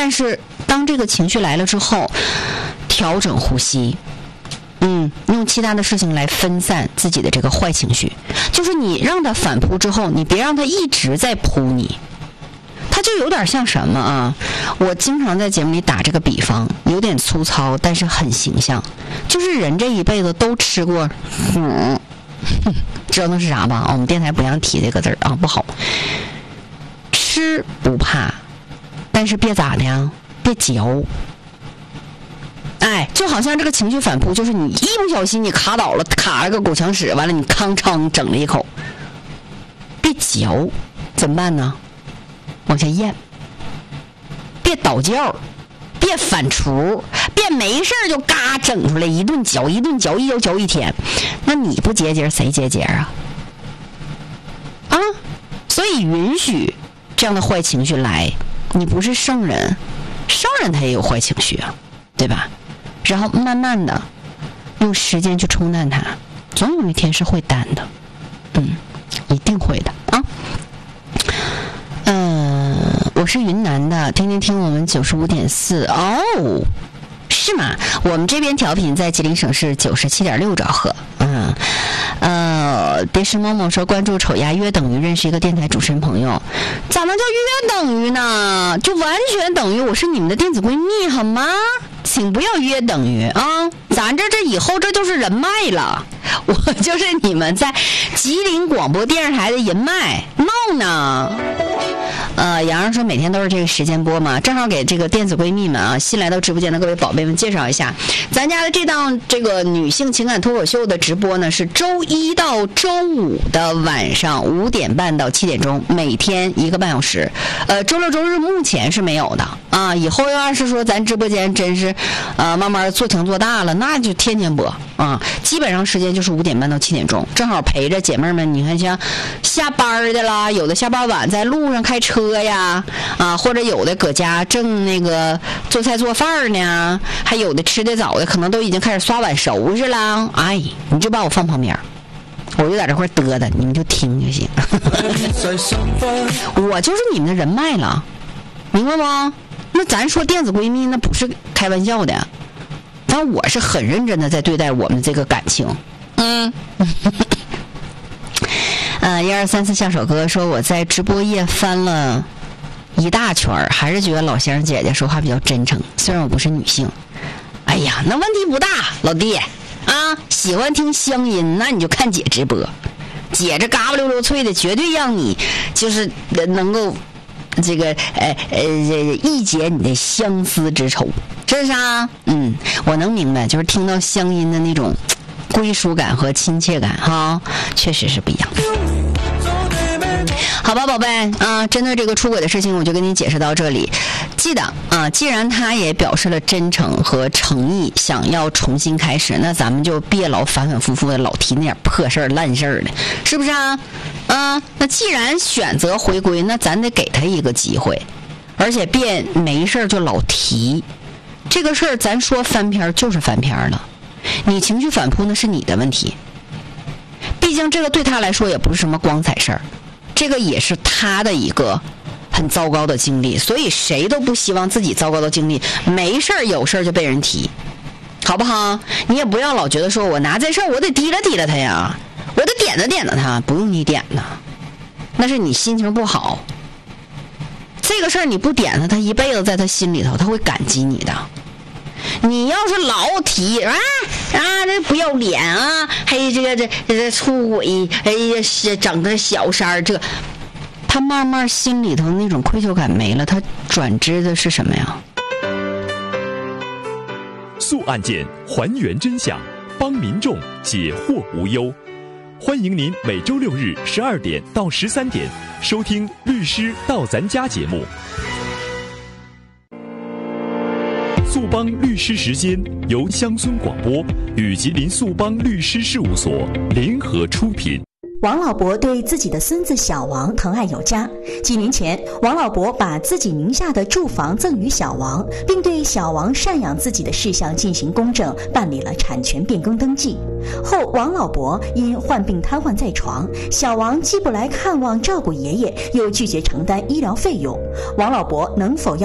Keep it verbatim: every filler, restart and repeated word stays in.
但是当这个情绪来了之后，调整呼吸，嗯，用其他的事情来分散自己的这个坏情绪。就是你让他反扑之后，你别让他一直在扑你。它就有点像什么啊？我经常在节目里打这个比方，有点粗糙，但是很形象。就是人这一辈子都吃过，嗯，知道那是啥吧？啊，我们电台不让提这个字啊，不好。吃不怕，但是别咋的呀，别嚼。哎，就好像这个情绪反扑，就是你一不小心你卡倒了，卡了个狗抢屎，完了你康昌整了一口，别嚼，怎么办呢？往下咽，别倒教，别反刍，别没事就嘎整出来一顿嚼一顿嚼一嚼嚼一天，那你不结节谁结节啊？啊，所以允许这样的坏情绪来，你不是圣人，圣人他也有坏情绪啊，对吧？然后慢慢的用时间去冲淡它，总有一天是会淡的，嗯，一定会的啊。嗯，我是云南的，听听听我们九十五点四哦，是吗？我们这边调频在吉林省是九十七点六兆赫。嗯，呃，别是某某说关注丑鸭约等于认识一个电台主持人朋友，咋能叫约等于呢？就完全等于我是你们的电子闺蜜好吗？请不要约等于啊，咱这这以后这就是人脉了，我就是你们在吉林广播电视台的人脉，闹呢。呃，洋洋说每天都是这个时间播嘛，正好给这个电子闺蜜们啊，新来到直播间的各位宝贝们介绍一下，咱家的这档这个女性情感脱口秀的直播呢，是周一到周五的晚上五点半到七点钟，每天一个半小时。呃，周六周日目前是没有的啊，以后要是说咱直播间真是呃慢慢做强做大了，那就天天播啊，基本上时间就是五点半到七点钟，正好陪着姐妹们。你看像下班的啦，有的下班晚在路上开车呀，啊，或者有的搁家正那个做菜做饭呢，还有的吃的早的可能都已经开始刷碗收拾了。哎，你就把我放旁边，我就在这块嘚的，你们就听就行。我就是你们的人脉了，明白吗？那咱说电子闺蜜，那不是开玩笑的，但我是很认真的在对待我们这个感情。嗯。呃，一二三四下首歌说我在直播页翻了一大圈，还是觉得老乡姐姐说话比较真诚，虽然我不是女性。哎呀，那问题不大，老弟啊，喜欢听乡音，那你就看姐直播，姐这嘎巴溜溜脆的，绝对让你就是能够这个呃呃一解你的相思之愁，是不是啊？嗯，我能明白，就是听到乡音的那种归属感和亲切感哈，确实是不一样。好吧，宝贝啊，针对这个出轨的事情，我就跟你解释到这里。记得啊，既然他也表示了真诚和诚意，想要重新开始，那咱们就别老反反复复的老提那点破事儿、烂事儿的，是不是啊？啊，那既然选择回归，那咱得给他一个机会，而且别没事儿就老提这个事儿。咱说翻篇就是翻篇了，你情绪反扑那是你的问题，毕竟这个对他来说也不是什么光彩事儿。这个也是他的一个很糟糕的经历，所以谁都不希望自己糟糕的经历没事儿有事儿就被人提，好不好？你也不要老觉得说我拿这事儿我得提了提了他呀，我得点了点了他，不用你点呢，那是你心情不好。这个事儿你不点他，他一辈子在他心里头他会感激你的。你要是老提啊啊，这不要脸啊，还这个这这出轨，哎呀，是整个小三儿，这个他慢慢心里头那种愧疚感没了，他转知的是什么呀？ 速案件，还原真相，帮民众解惑无忧。欢迎您每周六日十二点到十三点收听《律师到咱家》节目。速帮律师时间由乡村广播与吉林速帮律师事务所联合出品。 王老伯对自己的孙子小王疼爱有加。几年前，王老伯把自己名下的住房赠与小王，并对小王赡养自己的事项进行公证，办理了产权变更登记。后，王老伯因患病瘫痪在床，小王既不来看望照顾爷爷，又拒绝承担医疗费用。王老伯能否要